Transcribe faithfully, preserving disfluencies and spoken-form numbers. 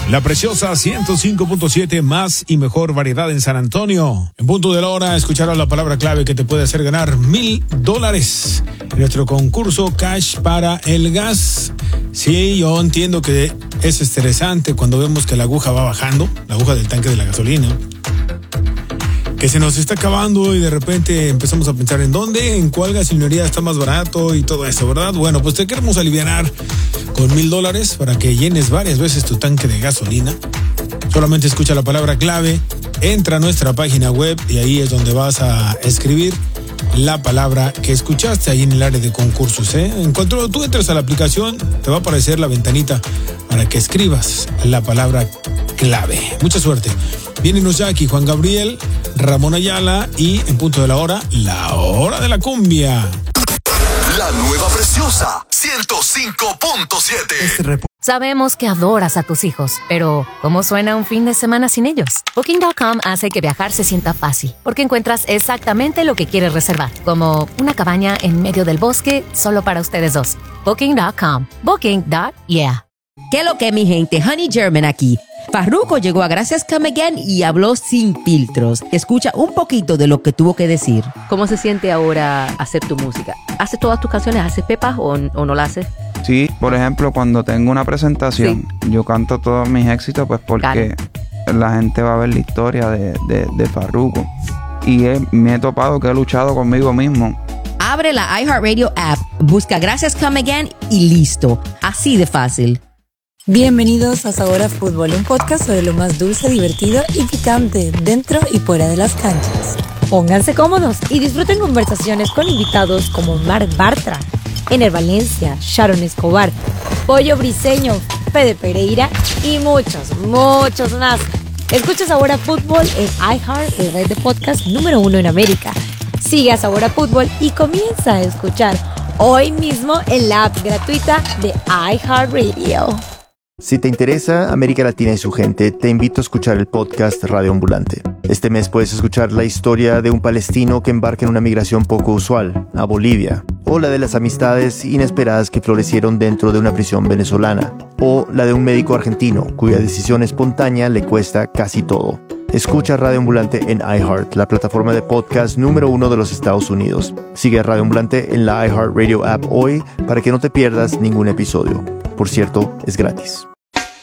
La Preciosa ciento cinco punto siete, más y mejor variedad en San Antonio. En punto de la hora escucharás la palabra clave que te puede hacer ganar mil dólares en nuestro concurso Cash para el Gas. Sí, yo entiendo que es estresante cuando vemos que la aguja va bajando, la aguja del tanque de la gasolina, que se nos está acabando y de repente empezamos a pensar en dónde, en cuál gasolinería está más barato y todo eso, ¿verdad? Bueno, pues te queremos alivianar con mil dólares para que llenes varias veces tu tanque de gasolina. Solamente escucha la palabra clave, entra a nuestra página web y ahí es donde vas a escribir la palabra que escuchaste ahí en el área de concursos, ¿eh? En cuanto tú entres a la aplicación, te va a aparecer la ventanita para que escribas la palabra clave. Mucha suerte. Viénnos ya aquí Juan Gabriel, Ramón Ayala y en punto de la hora, la hora de la cumbia. La nueva Preciosa ciento cinco punto siete. Sabemos que adoras a tus hijos, pero ¿cómo suena un fin de semana sin ellos? Booking punto com hace que viajar se sienta fácil, porque encuentras exactamente lo que quieres reservar, como una cabaña en medio del bosque solo para ustedes dos. Booking punto com. Booking. Yeah. ¿Qué lo que, mi gente? Honey German aquí. Farruko llegó a Gracias Come Again y habló sin filtros. Escucha un poquito de lo que tuvo que decir. ¿Cómo se siente ahora hacer tu música? ¿Haces todas tus canciones? ¿Haces pepas o, o no las haces? Sí, por ejemplo, cuando tengo una presentación, sí, yo canto todos mis éxitos, pues porque claro, la gente va a ver la historia de, de, de Farruko. Y he, me he topado que he luchado conmigo mismo. Abre la iHeartRadio app, busca Gracias Come Again y listo. Así de fácil. Bienvenidos a Sabor a Fútbol, un podcast sobre lo más dulce, divertido y picante dentro y fuera de las canchas. Pónganse cómodos y disfruten conversaciones con invitados como Marc Bartra, Ener Valencia, Sharon Escobar, Pollo Briseño, Fede Pereira y muchos, muchos más. Escucha Sabor a Fútbol en iHeart, el red de podcast número uno en América. Sigue a Sabor a Fútbol y comienza a escuchar hoy mismo en la app gratuita de iHeartRadio. Si te interesa América Latina y su gente, te invito a escuchar el podcast Radio Ambulante. Este mes puedes escuchar la historia de un palestino que embarca en una migración poco usual, a Bolivia, o la de las amistades inesperadas que florecieron dentro de una prisión venezolana, o la de un médico argentino cuya decisión espontánea le cuesta casi todo. Escucha Radio Ambulante en iHeart, la plataforma de podcast número uno de los Estados Unidos. Sigue a Radio Ambulante en la iHeartRadio app hoy para que no te pierdas ningún episodio. Por cierto, es gratis.